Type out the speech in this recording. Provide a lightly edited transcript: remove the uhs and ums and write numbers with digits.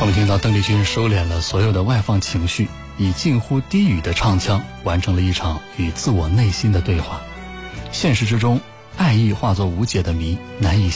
们听到邓丽君收敛了所有的外放情绪，以近乎低语的唱腔完成了一场与自我内心的对话。现实之中，爱意化作无解的谜，难以